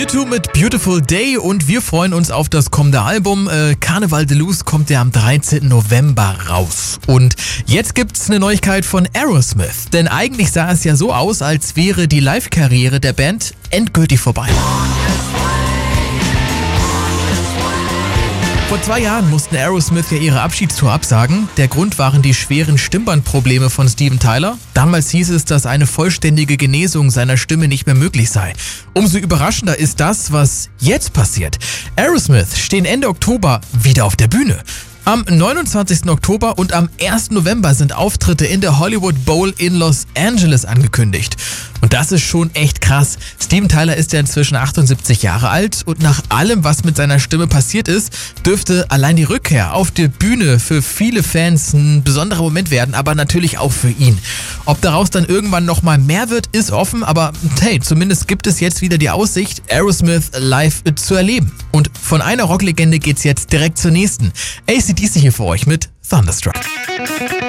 U2 mit Beautiful Day und wir freuen uns auf das kommende Album. Carnival de Luz kommt ja am 13. November raus. Und jetzt gibt's eine Neuigkeit von Aerosmith. Denn eigentlich sah es ja so aus, als wäre die Live-Karriere der Band endgültig vorbei. Vor 2 Jahren mussten Aerosmith ja ihre Abschiedstour absagen. Der Grund waren die schweren Stimmbandprobleme von Steven Tyler. Damals hieß es, dass eine vollständige Genesung seiner Stimme nicht mehr möglich sei. Umso überraschender ist das, was jetzt passiert. Aerosmith stehen Ende Oktober wieder auf der Bühne. Am 29. Oktober und am 1. November sind Auftritte in der Hollywood Bowl in Los Angeles angekündigt. Und das ist schon echt krass. Steven Tyler ist ja inzwischen 78 Jahre alt und nach allem, was mit seiner Stimme passiert ist, dürfte allein die Rückkehr auf der Bühne für viele Fans ein besonderer Moment werden, aber natürlich auch für ihn. Ob daraus dann irgendwann nochmal mehr wird, ist offen, aber hey, zumindest gibt es jetzt wieder die Aussicht, Aerosmith live zu erleben. Und von einer Rocklegende geht's jetzt direkt zur nächsten. AC/DC hier für euch mit Thunderstruck.